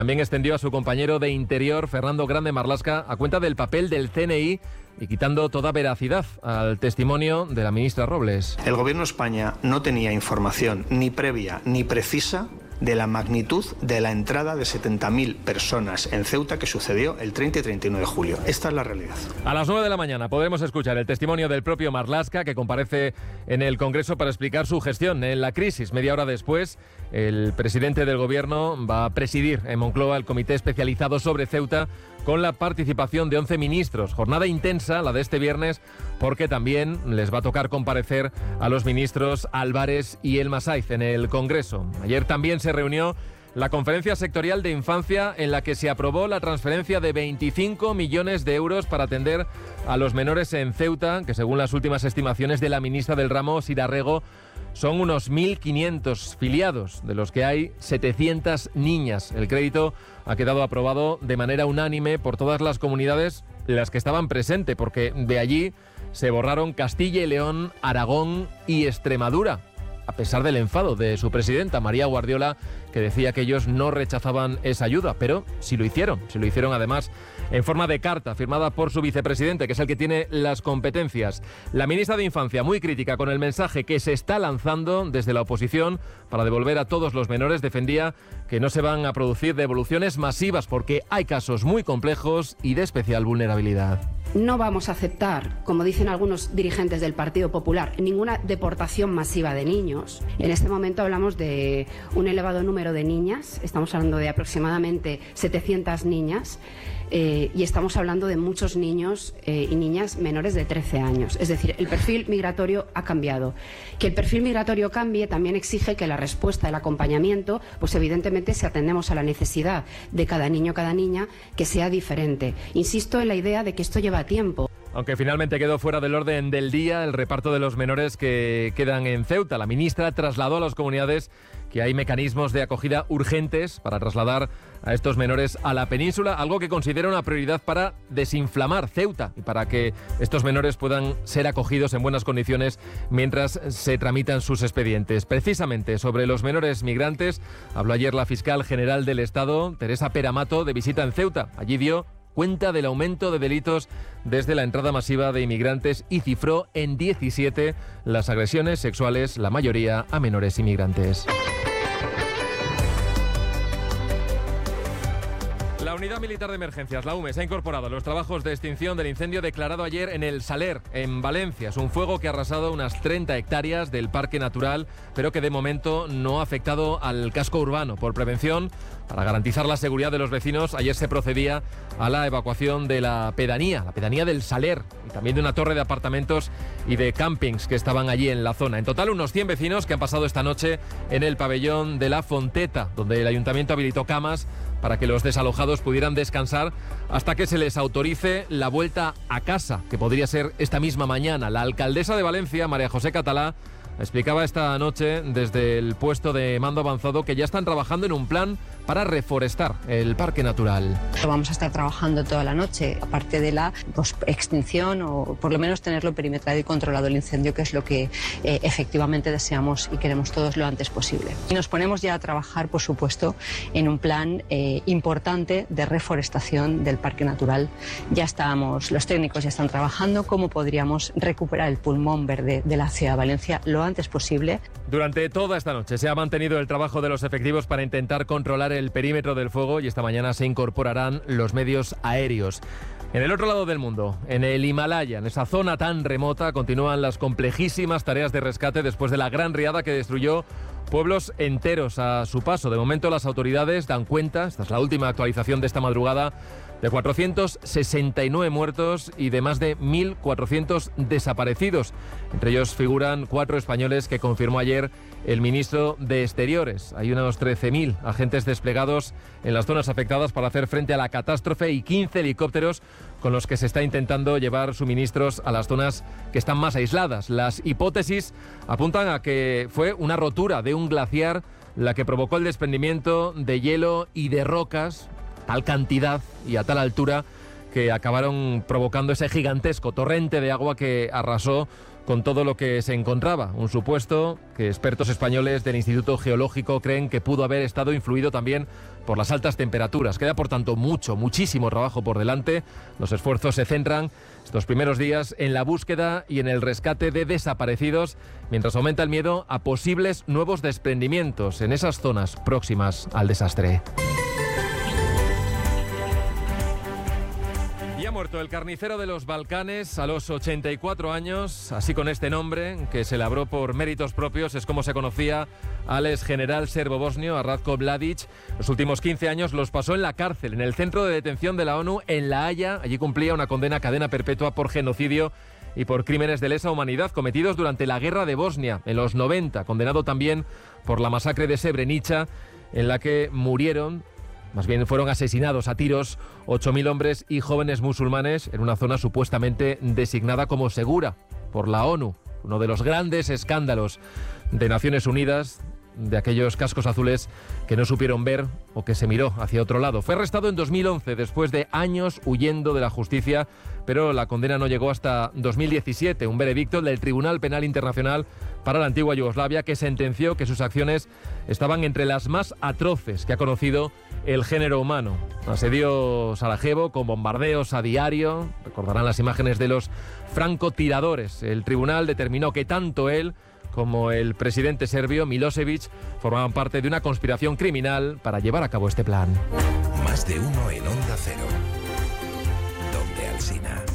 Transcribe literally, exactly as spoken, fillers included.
También extendió a su compañero de Interior, Fernando Grande Marlaska, a cuenta del papel del C N I y quitando toda veracidad al testimonio de la ministra Robles. El Gobierno de España no tenía información ni previa ni precisa de la magnitud de la entrada de setenta mil personas en Ceuta que sucedió el treinta y treinta y nueve de julio. Esta es la realidad. A las nueve de la mañana podremos escuchar el testimonio del propio Marlaska, que comparece en el Congreso para explicar su gestión en la crisis. Media hora después, el presidente del Gobierno va a presidir en Moncloa el comité especializado sobre Ceuta, con la participación de once ministros. Jornada intensa la de este viernes, porque también les va a tocar comparecer a los ministros Álvarez y El Masaiz en el Congreso. Ayer también se reunió la Conferencia Sectorial de Infancia, en la que se aprobó la transferencia de veinticinco millones de euros para atender a los menores en Ceuta, que según las últimas estimaciones de la ministra del ramo, Sira Rego, son unos mil quinientos filiados, de los que hay setecientas niñas. El crédito ha quedado aprobado de manera unánime por todas las comunidades en las que estaban presentes, porque de allí se borraron Castilla y León, Aragón y Extremadura, a pesar del enfado de su presidenta, María Guardiola, que decía que ellos no rechazaban esa ayuda, pero sí lo hicieron, sí lo hicieron además en forma de carta firmada por su vicepresidente, que es el que tiene las competencias. La ministra de Infancia, muy crítica con el mensaje que se está lanzando desde la oposición para devolver a todos los menores, defendía que no se van a producir devoluciones masivas porque hay casos muy complejos y de especial vulnerabilidad. No vamos a aceptar, como dicen algunos dirigentes del Partido Popular, ninguna deportación masiva de niños. En este momento hablamos de un elevado número de niñas, estamos hablando de aproximadamente setecientas niñas, eh, y estamos hablando de muchos niños eh, y niñas menores de trece años. Es decir, el perfil migratorio ha cambiado. Que el perfil migratorio cambie también exige que la respuesta, el acompañamiento, pues evidentemente si atendemos a la necesidad de cada niño o cada niña, que sea diferente. Insisto en la idea de que esto lleva tiempo. Aunque finalmente quedó fuera del orden del día el reparto de los menores que quedan en Ceuta. La ministra trasladó a las comunidades que hay mecanismos de acogida urgentes para trasladar a estos menores a la península, algo que considera una prioridad para desinflamar Ceuta y para que estos menores puedan ser acogidos en buenas condiciones mientras se tramitan sus expedientes. Precisamente sobre los menores migrantes habló ayer la fiscal general del Estado, Teresa Peramato, de visita en Ceuta. Allí dio cuenta del aumento de delitos desde la entrada masiva de inmigrantes y cifró en diecisiete las agresiones sexuales, la mayoría a menores inmigrantes. La Unidad Militar de Emergencias, la U M E, se ha incorporado a los trabajos de extinción del incendio declarado ayer en el Saler, en Valencia. Es un fuego que ha arrasado unas treinta hectáreas del Parque Natural, pero que de momento no ha afectado al casco urbano. Por prevención, para garantizar la seguridad de los vecinos, ayer se procedía a la evacuación de la pedanía, la pedanía del Saler, y también de una torre de apartamentos y de campings que estaban allí en la zona. En total, unos cien vecinos que han pasado esta noche en el pabellón de la Fonteta, donde el ayuntamiento habilitó camas para que los desalojados pudieran descansar hasta que se les autorice la vuelta a casa, que podría ser esta misma mañana. La alcaldesa de Valencia, María José Catalá, explicaba esta noche desde el puesto de mando avanzado que ya están trabajando en un plan para reforestar el Parque Natural. Vamos a estar trabajando toda la noche, aparte de la pues, extinción o por lo menos tenerlo perimetrado y controlado el incendio, que es lo que eh, efectivamente deseamos y queremos todos lo antes posible. Y nos ponemos ya a trabajar, por supuesto, en un plan eh, importante de reforestación del Parque Natural. Ya estamos, los técnicos ya están trabajando cómo podríamos recuperar el pulmón verde de la ciudad de Valencia lo antes posible. Durante toda esta noche se ha mantenido el trabajo de los efectivos para intentar controlar el perímetro del fuego y esta mañana se incorporarán los medios aéreos. En el otro lado del mundo, en el Himalaya, en esa zona tan remota, continúan las complejísimas tareas de rescate después de la gran riada que destruyó pueblos enteros a su paso. De momento las autoridades dan cuenta, esta es la última actualización de esta madrugada, de cuatrocientos sesenta y nueve muertos y de más de mil cuatrocientos desaparecidos. Entre ellos figuran cuatro españoles que confirmó ayer el ministro de Exteriores. Hay unos trece mil agentes desplegados en las zonas afectadas para hacer frente a la catástrofe y quince helicópteros con los que se está intentando llevar suministros a las zonas que están más aisladas. Las hipótesis apuntan a que fue una rotura de un glaciar la que provocó el desprendimiento de hielo y de rocas, tal cantidad y a tal altura, que acabaron provocando ese gigantesco torrente de agua que arrasó con todo lo que se encontraba. Un supuesto que expertos españoles del Instituto Geológico creen que pudo haber estado influido también por las altas temperaturas. Queda, por tanto, mucho, muchísimo trabajo por delante. Los esfuerzos se centran estos primeros días en la búsqueda y en el rescate de desaparecidos, mientras aumenta el miedo a posibles nuevos desprendimientos en esas zonas próximas al desastre. Y ha muerto el carnicero de los Balcanes a los ochenta y cuatro años, así con este nombre, que se labró por méritos propios, es como se conocía al ex general serbo-bosnio, a Ratko Mladic. Los últimos quince años los pasó en la cárcel, en el centro de detención de la ONU en La Haya. Allí cumplía una condena a cadena perpetua por genocidio y por crímenes de lesa humanidad cometidos durante la guerra de Bosnia, en los noventa, condenado también por la masacre de Srebrenica, en la que murieron, más bien fueron asesinados a tiros, ocho mil hombres y jóvenes musulmanes en una zona supuestamente designada como segura por la ONU. Uno de los grandes escándalos de Naciones Unidas, de aquellos cascos azules que no supieron ver o que se miró hacia otro lado. Fue arrestado en dos mil once, después de años huyendo de la justicia, pero la condena no llegó hasta dos mil diecisiete, un veredicto del Tribunal Penal Internacional para la antigua Yugoslavia que sentenció que sus acciones estaban entre las más atroces que ha conocido el género humano. Asedió Sarajevo con bombardeos a diario, recordarán las imágenes de los francotiradores. El tribunal determinó que tanto él como el presidente serbio Milosevic formaban parte de una conspiración criminal para llevar a cabo este plan. Más de uno en Onda Cero. Donde Alsina.